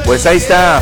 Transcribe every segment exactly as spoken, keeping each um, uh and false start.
Pues ahí está.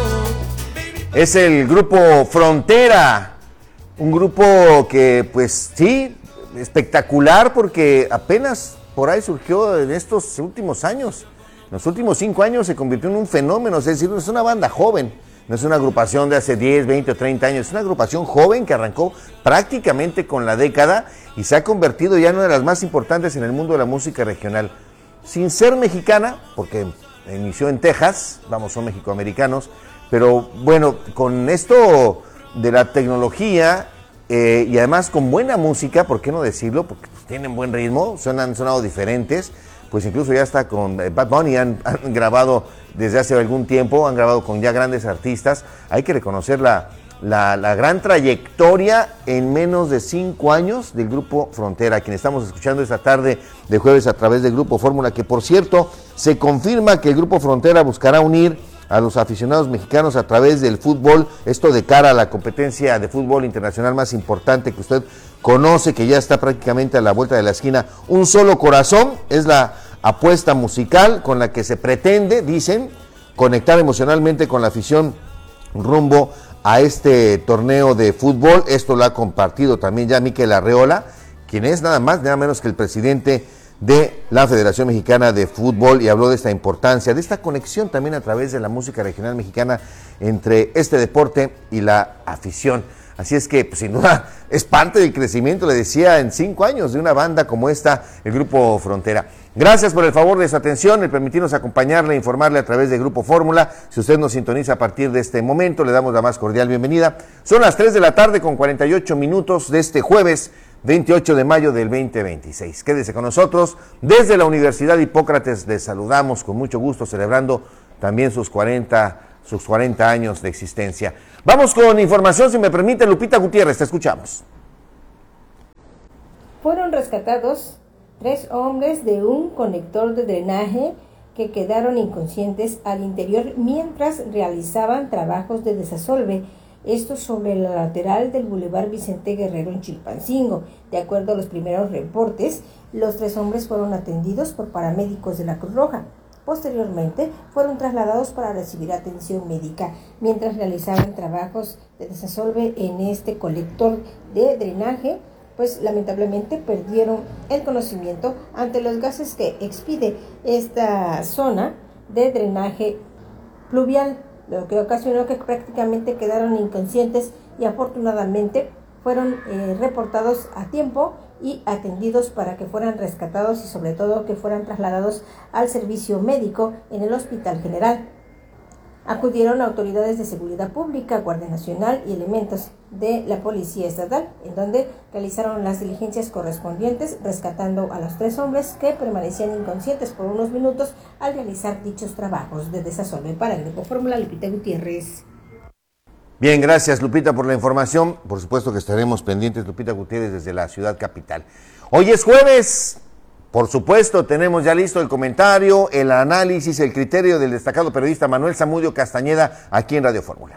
Es el grupo Frontera. Un grupo que, pues sí, espectacular porque apenas por ahí surgió en estos últimos años. En los últimos cinco años se convirtió en un fenómeno, es decir, es una banda joven. No es una agrupación de hace diez, veinte o treinta años, es una agrupación joven que arrancó prácticamente con la década y se ha convertido ya en una de las más importantes en el mundo de la música regional. Sin ser mexicana, porque inició en Texas, vamos, son mexicoamericanos, pero bueno, con esto de la tecnología eh, y además con buena música, ¿por qué no decirlo? Porque pues, tienen buen ritmo, suenan, han sonado diferentes, pues incluso ya está con eh, Bad Bunny, han, han grabado desde hace algún tiempo, han grabado con ya grandes artistas. Hay que reconocer la, la, la gran trayectoria en menos de cinco años del Grupo Frontera, quien estamos escuchando esta tarde de jueves a través del Grupo Fórmula, que por cierto, se confirma que el Grupo Frontera buscará unir a los aficionados mexicanos a través del fútbol, esto de cara a la competencia de fútbol internacional más importante que usted conoce, que ya está prácticamente a la vuelta de la esquina. Un solo corazón es la apuesta musical con la que se pretende, dicen, conectar emocionalmente con la afición rumbo a este torneo de fútbol. Esto lo ha compartido también ya Mikel Arreola, quien es nada más, nada menos que el presidente de la Federación Mexicana de Fútbol, y habló de esta importancia, de esta conexión también a través de la música regional mexicana entre este deporte y la afición. Así es que, pues, sin duda, es parte del crecimiento, le decía, en cinco años de una banda como esta, el Grupo Frontera. Gracias por el favor de su atención, el permitirnos acompañarle, informarle a través de Grupo Fórmula. Si usted nos sintoniza a partir de este momento, le damos la más cordial bienvenida. Son las tres de la tarde con cuarenta y ocho minutos de este jueves veintiocho de mayo del veinte veintiséis. Quédese con nosotros. Desde la Universidad Hipócrates les saludamos con mucho gusto, celebrando también sus cuarenta, sus cuarenta años de existencia. Vamos con información, si me permite, Lupita Gutiérrez, te escuchamos. Fueron rescatados tres hombres de un conector de drenaje que quedaron inconscientes al interior mientras realizaban trabajos de desasolve. Esto sobre la lateral del Boulevard Vicente Guerrero en Chilpancingo. De acuerdo a los primeros reportes, los tres hombres fueron atendidos por paramédicos de la Cruz Roja. Posteriormente, fueron trasladados para recibir atención médica mientras realizaban trabajos de desasolve en este colector de drenaje. Pues lamentablemente perdieron el conocimiento ante los gases que expide esta zona de drenaje pluvial, lo que ocasionó que prácticamente quedaron inconscientes y afortunadamente fueron eh, reportados a tiempo y atendidos para que fueran rescatados y sobre todo que fueran trasladados al servicio médico en el Hospital General. Acudieron autoridades de seguridad pública, Guardia Nacional y elementos de la Policía Estatal, en donde realizaron las diligencias correspondientes, rescatando a los tres hombres que permanecían inconscientes por unos minutos al realizar dichos trabajos de desasolve. Para el Grupo Fórmula, Lupita Gutiérrez. Bien, gracias Lupita por la información. Por supuesto que estaremos pendientes, Lupita Gutiérrez, desde la ciudad capital. Hoy es jueves. Por supuesto, tenemos ya listo el comentario, el análisis, el criterio del destacado periodista Manuel Zamudio Castañeda aquí en Radio Fórmula.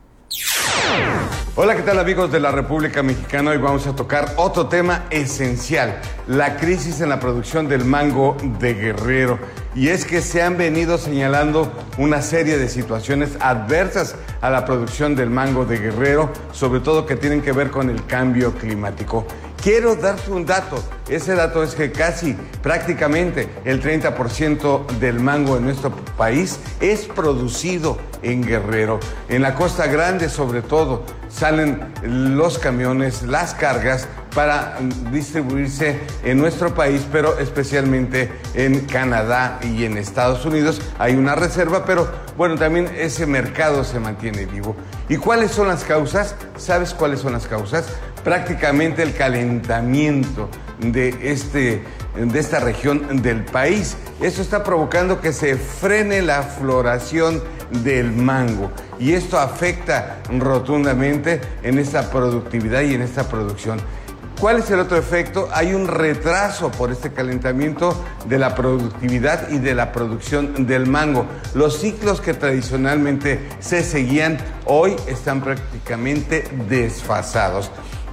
Hola, ¿qué tal amigos de la República Mexicana? Hoy vamos a tocar otro tema esencial, la crisis en la producción del mango de Guerrero. Y es que se han venido señalando una serie de situaciones adversas a la producción del mango de Guerrero, sobre todo que tienen que ver con el cambio climático. Quiero darte un dato, ese dato es que casi prácticamente el treinta por ciento del mango en nuestro país es producido en Guerrero. En la Costa Grande sobre todo salen los camiones, las cargas para distribuirse en nuestro país, pero especialmente en Canadá y en Estados Unidos. Hay una reserva, pero bueno, también ese mercado se mantiene vivo. ¿Y cuáles son las causas? ¿Sabes cuáles son las causas? Prácticamente el calentamiento de, este, de esta región del país. Esto está provocando que se frene la floración del mango y esto afecta rotundamente en esta productividad y en esta producción. ¿Cuál es el otro efecto? Hay un retraso por este calentamiento de la productividad y de la producción del mango. Los ciclos que tradicionalmente se seguían hoy están prácticamente desfasados.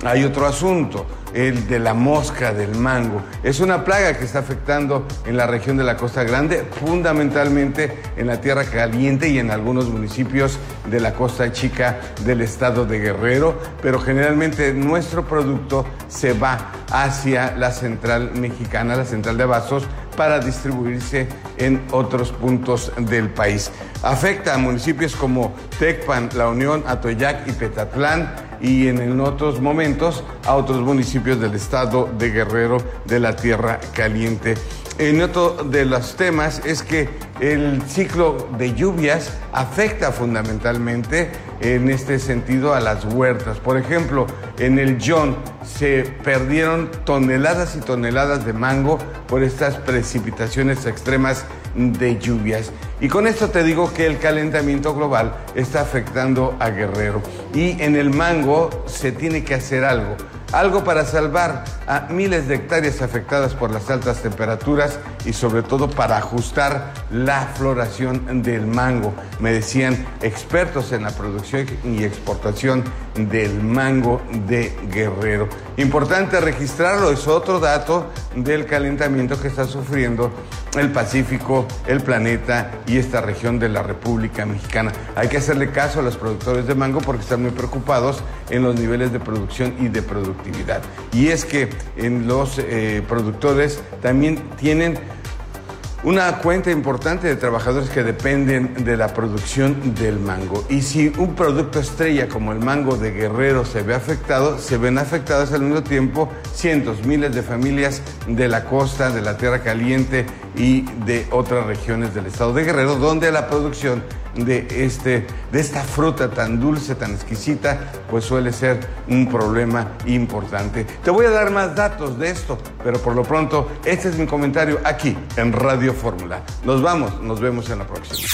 hay otro asunto, el de la mosca del mango. Es una plaga que está afectando en la región de la Costa Grande, fundamentalmente en la Tierra Caliente y en algunos municipios de la Costa Chica del estado de Guerrero, pero generalmente nuestro producto se va hacia la central mexicana, la central de abastos, para distribuirse en otros puntos del país. Afecta a municipios como Tecpan, La Unión, Atoyac y Petatlán, y en otros momentos a otros municipios del estado de Guerrero, de la Tierra Caliente. En otro de los temas es que el ciclo de lluvias afecta fundamentalmente en este sentido a las huertas. Por ejemplo, en el Yon se perdieron toneladas y toneladas de mango por estas precipitaciones extremas de lluvias. Y con esto te digo que el calentamiento global está afectando a Guerrero. Y en el mango se tiene que hacer algo. Algo para salvar a miles de hectáreas afectadas por las altas temperaturas y sobre todo para ajustar la floración del mango. Me decían expertos en la producción y exportación del mango de Guerrero. Importante registrarlo, es otro dato del calentamiento que está sufriendo el Pacífico, el planeta y esta región de la República Mexicana. Hay que hacerle caso a los productores de mango porque están muy preocupados en los niveles de producción y de productividad. Y es que en los eh, productores también tienen una cuenta importante de trabajadores que dependen de la producción del mango. Y si un producto estrella como el mango de Guerrero se ve afectado, se ven afectadas al mismo tiempo cientos, miles de familias de la costa, de la Tierra Caliente y de otras regiones del estado de Guerrero, donde la producción de, este, de esta fruta tan dulce, tan exquisita, pues suele ser un problema importante. Te voy a dar más datos de esto, pero por lo pronto este es mi comentario aquí en Radio Fórmula. Nos vamos, nos vemos en la próxima.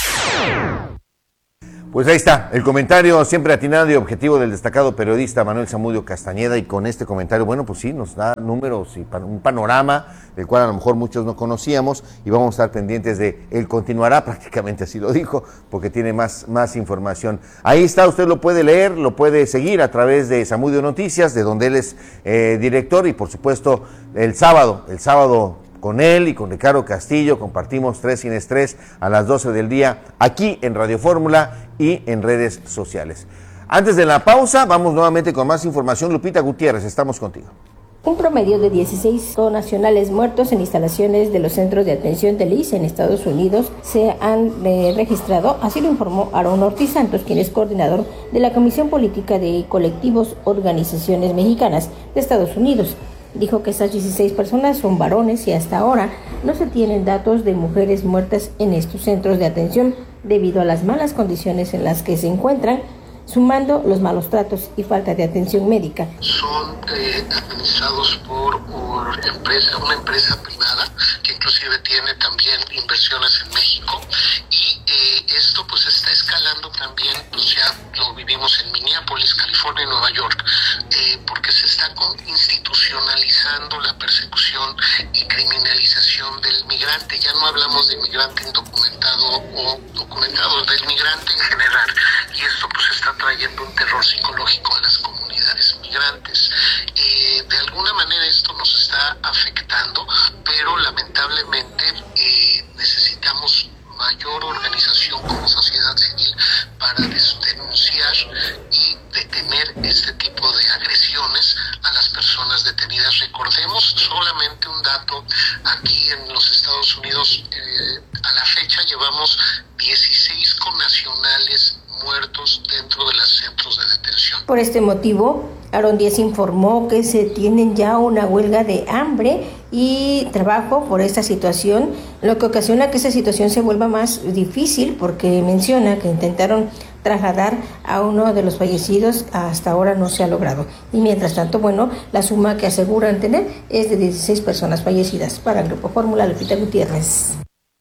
Pues ahí está, el comentario siempre atinado y objetivo del destacado periodista Manuel Zamudio Castañeda, y con este comentario, bueno, pues sí, nos da números y un panorama del cual a lo mejor muchos no conocíamos, y vamos a estar pendientes de él continuará, prácticamente así lo dijo, porque tiene más, más información. Ahí está, usted lo puede leer, lo puede seguir a través de Zamudio Noticias, de donde él es eh, director, y por supuesto el sábado, el sábado con él y con Ricardo Castillo compartimos Tres sin Estrés a las doce del día aquí en Radio Fórmula y en redes sociales. Antes de la pausa, vamos nuevamente con más información. Lupita Gutiérrez, estamos contigo. Un promedio de dieciséis connacionales muertos en instalaciones de los centros de atención del I S S S en Estados Unidos se han eh, registrado, así lo informó Aarón Ortiz Santos, quien es coordinador de la Comisión Política de Colectivos Organizaciones Mexicanas de Estados Unidos. Dijo que estas dieciséis personas son varones y hasta ahora no se tienen datos de mujeres muertas en estos centros de atención debido a las malas condiciones en las que se encuentran, sumando los malos tratos y falta de atención médica. Son eh, administrados por, por empresa, una empresa privada que inclusive tiene también inversiones en México, y eh, esto pues está escalando también, pues ya lo vivimos en Minneapolis, California y Nueva York, eh, porque se está institucionalizando la persecución y criminalización del migrante. Ya no hablamos de migrante indocumentado o documentado, del migrante en general, y esto pues está trayendo un terror psicológico a las comunidades migrantes. Eh, de alguna manera esto nos está afectando, pero lamentablemente eh, necesitamos mayor organización como sociedad civil para denunciar y detener este tipo de agresiones a las personas detenidas. Recordemos solamente un dato: aquí en los Estados Unidos eh, a la fecha llevamos dieciséis connacionales muertos dentro de los centros de detención. Por este motivo, Aarón Díaz informó que se tienen ya una huelga de hambre y trabajo por esta situación, lo que ocasiona que esta situación se vuelva más difícil, porque menciona que intentaron trasladar a uno de los fallecidos, hasta ahora no se ha logrado. Y mientras tanto, bueno, la suma que aseguran tener es de dieciséis personas fallecidas. Para el Grupo Fórmula, Lupita Gutiérrez.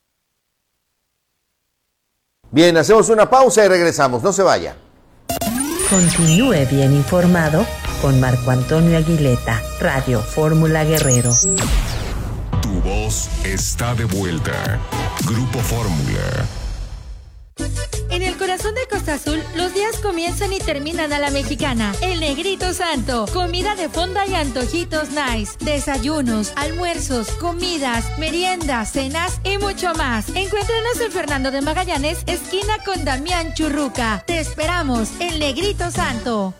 Bien, hacemos una pausa y regresamos, no se vaya. Continúe bien informado con Marco Antonio Aguileta, Radio Fórmula Guerrero. Tu voz está de vuelta. Grupo Fórmula. En el corazón de Costa Azul, los días comienzan y terminan a la mexicana. El Negrito Santo. Comida de fonda y antojitos nice. Desayunos, almuerzos, comidas, meriendas, cenas y mucho más. Encuéntranos en Fernando de Magallanes, esquina con Damián Churruca. Te esperamos, El Negrito Santo.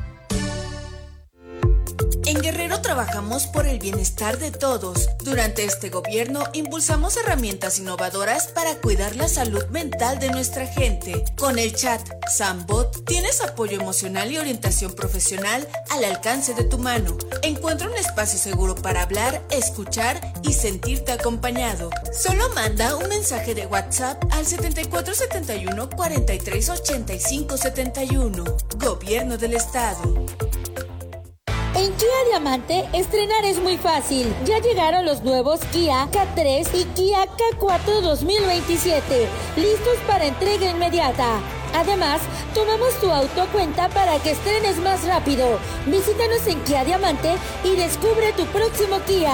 En Guerrero trabajamos por el bienestar de todos. Durante este gobierno impulsamos herramientas innovadoras para cuidar la salud mental de nuestra gente. Con el chat Sambot tienes apoyo emocional y orientación profesional al alcance de tu mano. Encuentra un espacio seguro para hablar, escuchar y sentirte acompañado. Solo manda un mensaje de WhatsApp al setenta y cuatro setenta y uno cuarenta y tres ochenta y cinco setenta y uno. Gobierno del Estado. En Kia Diamante, estrenar es muy fácil. Ya llegaron los nuevos Kia K tres y Kia K cuatro dos mil veintisiete, listos para entrega inmediata. Además, tomamos tu auto a cuenta para que estrenes más rápido. Visítanos en Kia Diamante y descubre tu próximo Kia.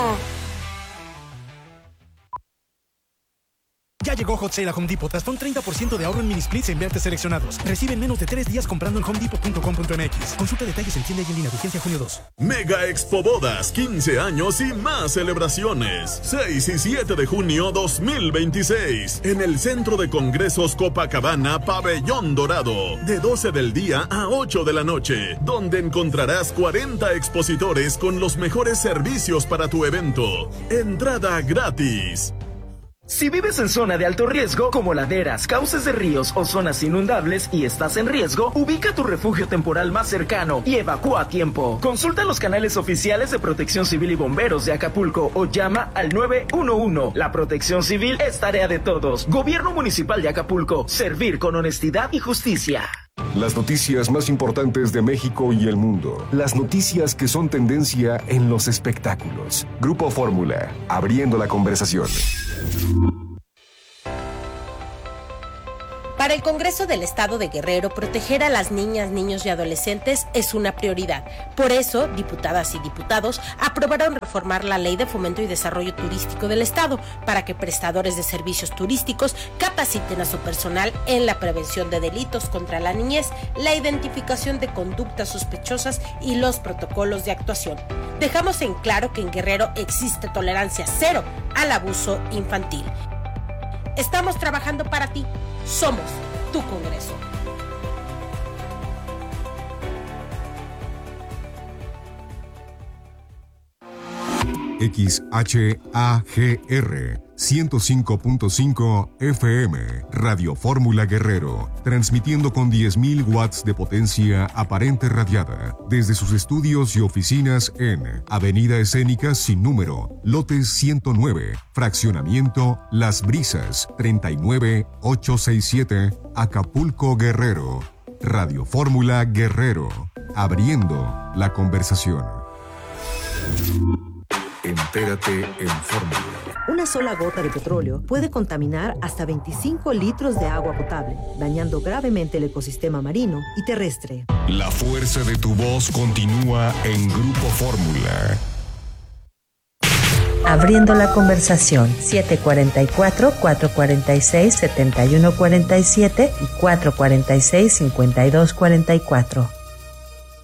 Ya llegó Hot Sale a Home Depot. Hasta un treinta por ciento de ahorro en mini splits en vertes seleccionados. Recibe en menos de tres días comprando en home depot punto com punto m x. Consulta detalles en tienda y en línea. Vigencia junio dos. Mega Expo Bodas, quince años y más celebraciones. seis y siete de junio dos mil veintiséis. En el Centro de Congresos Copacabana, Pabellón Dorado. De doce del día a ocho de la noche. Donde encontrarás cuarenta expositores con los mejores servicios para tu evento. Entrada gratis. Si vives en zona de alto riesgo, como laderas, cauces de ríos o zonas inundables y estás en riesgo, ubica tu refugio temporal más cercano y evacúa a tiempo. Consulta los canales oficiales de Protección Civil y Bomberos de Acapulco o llama al nueve uno uno. La protección civil es tarea de todos. Gobierno Municipal de Acapulco. Servir con honestidad y justicia. Las noticias más importantes de México y el mundo. Las noticias que son tendencia en los espectáculos. Grupo Fórmula, abriendo la conversación. Para el Congreso del Estado de Guerrero, proteger a las niñas, niños y adolescentes es una prioridad. Por eso, diputadas y diputados aprobaron reformar la Ley de Fomento y Desarrollo Turístico del Estado para que prestadores de servicios turísticos capaciten a su personal en la prevención de delitos contra la niñez, la identificación de conductas sospechosas y los protocolos de actuación. Dejamos en claro que en Guerrero existe tolerancia cero al abuso infantil. Estamos trabajando para ti. Somos tu Congreso. X H A G R ciento cinco punto cinco F M, Radio Fórmula Guerrero, transmitiendo con diez mil watts de potencia aparente radiada, desde sus estudios y oficinas en Avenida Escénica Sin Número, lote ciento nueve, fraccionamiento Las Brisas, treinta y nueve ochocientos sesenta y siete, Acapulco, Guerrero. Radio Fórmula Guerrero, abriendo la conversación. Entérate en Fórmula. Una sola gota de petróleo puede contaminar hasta veinticinco litros de agua potable, dañando gravemente el ecosistema marino y terrestre. La fuerza de tu voz continúa en Grupo Fórmula. Abriendo la conversación, siete cuatro cuatro, cuatro cuatro seis, siete uno cuatro siete y cuatro cuatro seis, cinco dos cuatro cuatro.